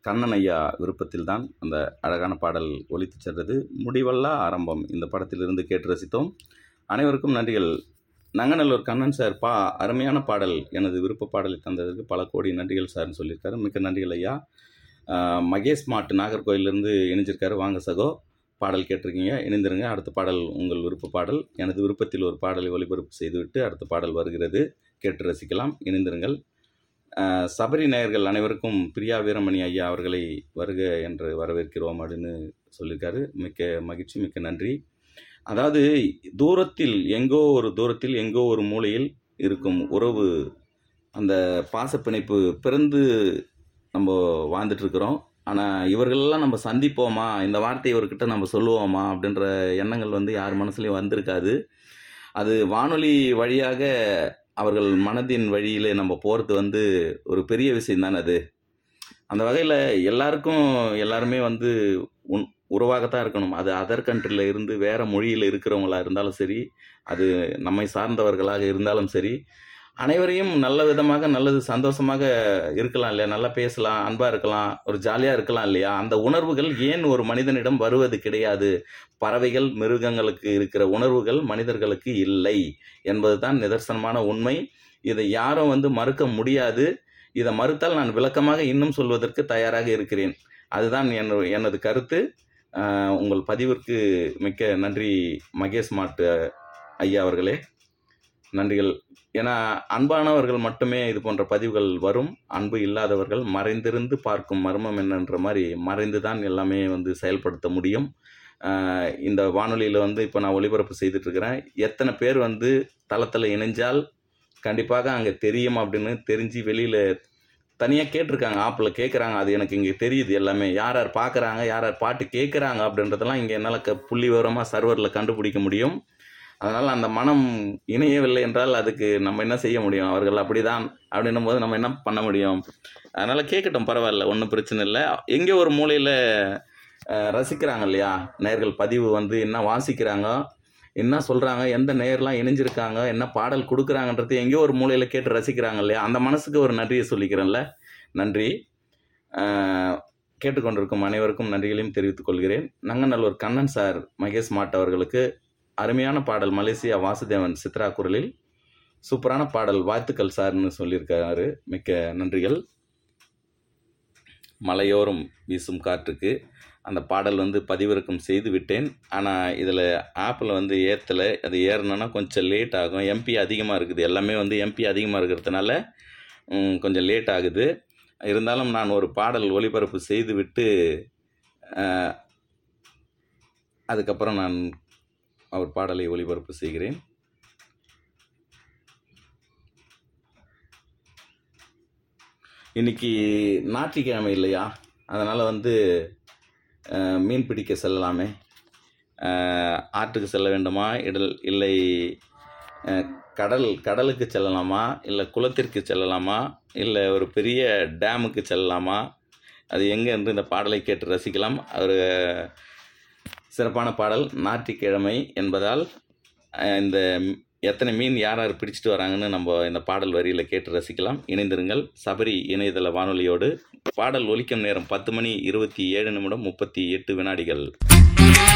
கண்ணன் ஐயா விருப்பத்தில் தான் அந்த அழகான பாடல் ஒலித்து சென்றது. முடிவல்லா ஆரம்பம் இந்த படத்திலிருந்து கேட்டு ரசித்தோம். அனைவருக்கும் நன்றிகள். நங்கநல்லூர் கண்ணன் சார் அருமையான பாடல், எனது விருப்ப பாடலை தந்ததற்கு பல கோடி நன்றிகள் சார்னு சொல்லியிருக்காரு. மிக்க நன்றிகள் ஐயா. மகேஷ் மாட்டு நாகர்கோயிலிருந்து இணைஞ்சிருக்காரு. வாங்க சகோ, பாடல் கேட்டிருக்கீங்க, இணைந்திருங்க. அடுத்த பாடல் உங்கள் விருப்ப பாடல். எனது விருப்பத்தில் ஒரு பாடலை ஒளிபரப்பு செய்துவிட்டு அடுத்த பாடல் வருகிறது, கேட்டு ரசிக்கலாம், இணைந்திருங்கள். சபரி நேயர்கள் அனைவருக்கும் பிரியா வீரமணி ஐயா அவர்களை வருக என்று வரவேற்கிறோம் அப்படின்னு சொல்லியிருக்காரு. மிக்க மகிழ்ச்சி, மிக்க நன்றி. அதாவது தூரத்தில் எங்கோ ஒரு மூலையில் இருக்கும் உறவு, அந்த பாசப்பிணைப்பு பிறந்து நம்ம வாழ்ந்துட்டுருக்குறோம். ஆனால் இவர்களெல்லாம் நம்ம சந்திப்போமா, இந்த வார்த்தையை இவர்கிட்ட நம்ம சொல்லுவோமா அப்படின்ற எண்ணங்கள் யார் மனசுலையும் வந்திருக்காது. அது வானொலி வழியாக அவர்கள் மனதின் வழியில் நம்ம போகிறது ஒரு பெரிய விஷயம் தானே அது. அந்த வகையில் எல்லாருமே உறவாகத்தான் இருக்கணும். அது அதர் கண்ட்ரியில் இருந்து வேறு மொழியில் இருக்கிறவங்களாக இருந்தாலும் சரி, அது நம்மை சார்ந்தவர்களாக இருந்தாலும் சரி, அனைவரையும் நல்ல விதமாக நல்லது சந்தோஷமாக இருக்கலாம் இல்லையா, நல்லா பேசலாம், அன்பாக இருக்கலாம், ஒரு ஜாலியாக இருக்கலாம் இல்லையா. அந்த உணர்வுகள் ஏன் ஒரு மனிதனிடம் வருவது கிடையாது? பறவைகள் மிருகங்களுக்கு இருக்கிற உணர்வுகள் மனிதர்களுக்கு இல்லை என்பது தான் நிதர்சனமான உண்மை. இதை யாரும் மறுக்க முடியாது. இதை மறுத்தால் நான் விளக்கமாக இன்னும் சொல்வதற்கு தயாராக இருக்கிறேன். அதுதான் எனது கருத்து. உங்கள் பதிவிற்கு மிக்க நன்றி மகேஷ் மாட்டு ஐயா அவர்களே, நன்றிகள். ஏன்னா அன்பானவர்கள் மட்டுமே இது போன்ற பதிவுகள் வரும். அன்பு இல்லாதவர்கள் மறைந்திருந்து பார்க்கும் மர்மம் என்னன்ற மாதிரி மறைந்து தான் எல்லாமே செயல்படுத்த முடியும். இந்த வானொலியில் இப்போ நான் ஒளிபரப்பு செய்துட்ருக்கிறேன். எத்தனை பேர் தளத்தில் இணைஞ்சால் கண்டிப்பாக அங்கே தெரியும் அப்படின்னு தெரிஞ்சு வெளியில் தனியாக கேட்டிருக்காங்க, ஆப்பில் கேட்குறாங்க. அது எனக்கு இங்கே தெரியுது எல்லாமே. யார் யார் பார்க்குறாங்க, யார் யார் பாட்டு கேட்குறாங்க அப்படின்றதெல்லாம் இங்கே என்னால் புள்ளி விவரமாக சர்வரில் கண்டுபிடிக்க முடியும். அதனால் அந்த மனம் இணையவில்லை என்றால் அதுக்கு நம்ம என்ன செய்ய முடியும்? அவர்கள் அப்படி தான் அப்படின்னும் போது நம்ம என்ன பண்ண முடியும்? அதனால் கேட்கட்டும், பரவாயில்ல, ஒன்றும் பிரச்சனை இல்லை. எங்கே ஒரு மூலையில் ரசிக்கிறாங்க இல்லையா நேயர்கள், பதிவு என்ன வாசிக்கிறாங்க, என்ன சொல்கிறாங்க, எந்த நேயர்லாம் இணைஞ்சிருக்காங்க, என்ன பாடல் கொடுக்குறாங்கன்றது எங்கேயோ ஒரு மூலையில் கேட்டு ரசிக்கிறாங்க இல்லையா. அந்த மனசுக்கு ஒரு நன்றியை சொல்லிக்கிறேன்ல. நன்றி. கேட்டுக்கொண்டிருக்கும் அனைவருக்கும் நன்றிகளையும் தெரிவித்துக் கொள்கிறேன். நங்கநல்லூர் கண்ணன் சார் மகேஷ் மாட் அவர்களுக்கு அருமையான பாடல், மலேசியா வாசுதேவன் சித்ரா குரலில் சூப்பரான பாடல், வாழ்த்துக்கள் சார்னு சொல்லியிருக்காரு. மிக்க நன்றிகள். மலையோரம் வீசும் காற்றுக்கு அந்த பாடல் பதிவிறக்கம் செய்து விட்டேன். ஆனால் இதில் ஆப்பில் ஏற்றலை. அது ஏறணுன்னா கொஞ்சம் லேட் ஆகும். எம்பி அதிகமாக இருக்குது, எல்லாமே எம்பி அதிகமாக இருக்கிறதுனால கொஞ்சம் லேட் ஆகுது. இருந்தாலும் நான் ஒரு பாடல் ஒளிபரப்பு செய்து விட்டு அதுக்கப்புறம் நான் அவர் பாடலை ஒளிபரப்பு செய்கிறேன். இன்னைக்கு ஞாயிற்றுக்கிழமை இல்லையா, அதனால் மீன் பிடிக்க செல்லலாமே. ஆற்றுக்கு செல்ல வேண்டுமா, இல்லை கடலுக்கு செல்லலாமா, இல்லை குளத்திற்கு செல்லலாமா, இல்லை ஒரு பெரிய டேமுக்கு செல்லலாமா, அது எங்கே என்று இந்த பாடலை கேட்டு ரசிக்கலாம். ஒரு சிறப்பான பாடல், ஞாயிற்றுக்கிழமை என்பதால் இந்த எத்தனை மீன் யார் யார் பிடிச்சிட்டு வராங்கன்னு நம்ம இந்த பாடல் வரியில் கேட்டு ரசிக்கலாம். இணைந்திருங்கள் சபரி இணையதள வானொலியோடு. பாடல் ஒலிக்கும் நேரம் 10 மணி 27 நிமிடம் 38 வினாடிகள்.